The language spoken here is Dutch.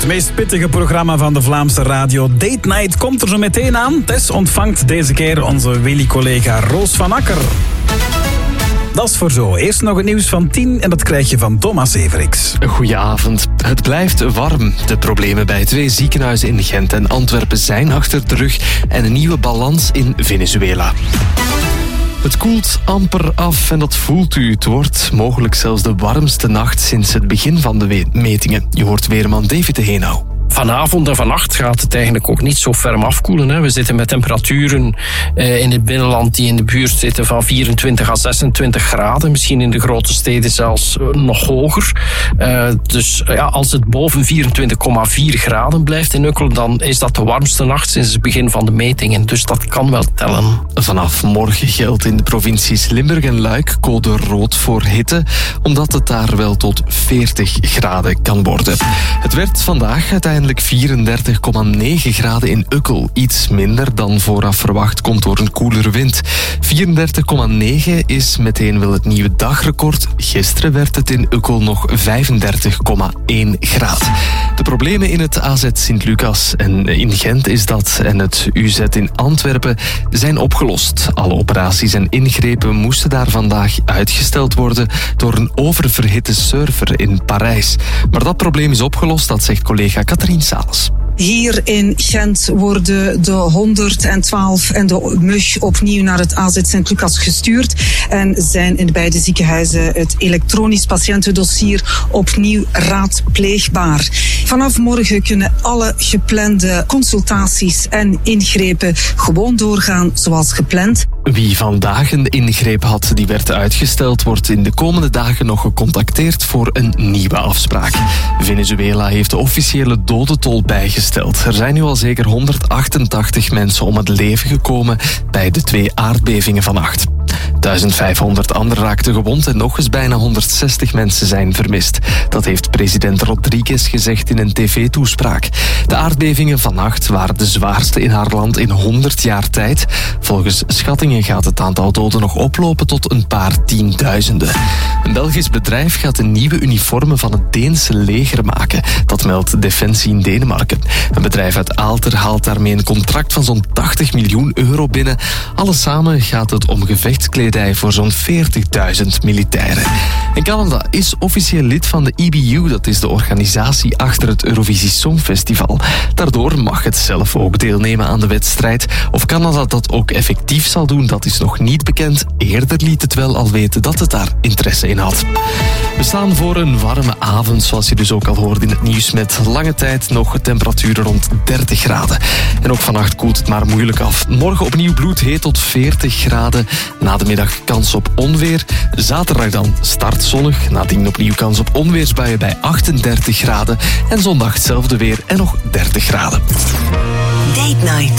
Het meest pittige programma van de Vlaamse radio, Date Night, komt er zo meteen aan. Tess ontvangt deze keer onze Willy-collega Roos van Akker. Dat is voor zo. Eerst nog het nieuws van 10 en dat krijg je van Thomas Everix. Goedenavond. Het blijft warm. De problemen bij 2 ziekenhuizen in Gent en Antwerpen zijn achter de rug en een nieuwe balans in Venezuela. Het koelt amper af en dat voelt u. Het wordt mogelijk zelfs de warmste nacht sinds het begin van de metingen. Je hoort weerman David de Heenau. Vanavond en vannacht gaat het eigenlijk ook niet zo ferm afkoelen. Hè. We zitten met temperaturen in het binnenland die in de buurt zitten van 24 à 26 graden. Misschien in de grote steden zelfs nog hoger. Dus als het boven 24,4 graden blijft in Uccle, dan is dat de warmste nacht sinds het begin van de metingen. Dus dat kan wel tellen. Vanaf morgen geldt in de provincies Limburg en Luik code rood voor hitte, omdat het daar wel tot 40 graden kan worden. Het werd vandaag uiteindelijk 34,9 graden in Uccle. Iets minder dan vooraf verwacht, komt door een koelere wind. 34,9 is meteen wel het nieuwe dagrecord. Gisteren werd het in Uccle nog 35,1 graad. De problemen in het AZ Sint-Lucas en in Gent is dat en het UZ in Antwerpen zijn opgelost. Alle operaties en ingrepen moesten daar vandaag uitgesteld worden door een oververhitte server in Parijs. Maar dat probleem is opgelost, dat zegt collega Katrien Sales. Hier in Gent worden de 112 en de MUG opnieuw naar het AZ Sint-Lucas gestuurd en zijn in beide ziekenhuizen het elektronisch patiëntendossier opnieuw raadpleegbaar. Vanaf morgen kunnen alle geplande consultaties en ingrepen gewoon doorgaan zoals gepland. Wie vandaag een ingreep had die werd uitgesteld, wordt in de komende dagen nog gecontacteerd voor een nieuwe afspraak. Venezuela heeft de officiële dodentol bijgesteld. Er zijn nu al zeker 188 mensen om het leven gekomen bij de 2 aardbevingen vannacht. 1500 anderen raakten gewond en nog eens bijna 160 mensen zijn vermist. Dat heeft president Rodriguez gezegd in een tv-toespraak. De aardbevingen vannacht waren de zwaarste in haar land in 100 jaar tijd. Volgens schattingen gaat het aantal doden nog oplopen tot een paar tienduizenden. Een Belgisch bedrijf gaat de nieuwe uniformen van het Deense leger maken. Dat meldt Defensie in Denemarken. Een bedrijf uit Aalter haalt daarmee een contract van zo'n 80 miljoen euro binnen. Alles samen gaat het om gevechtskledij voor zo'n 40.000 militairen. En Canada is officieel lid van de EBU, dat is de organisatie achter het Eurovisie Songfestival. Daardoor mag het zelf ook deelnemen aan de wedstrijd. Of Canada dat ook effectief zal doen, dat is nog niet bekend. Eerder liet het wel al weten dat het daar interesse in had. We staan voor een warme avond, zoals je dus ook al hoorde in het nieuws, met lange tijd nog temperaturen rond 30 graden. En ook vannacht koelt het maar moeilijk af. Morgen opnieuw bloedheet tot 40 graden. Na de middag kans op onweer. Zaterdag dan start zonnig. Nadien opnieuw kans op onweersbuien bij 38 graden. En zondag hetzelfde weer en nog 30 graden. Date Night.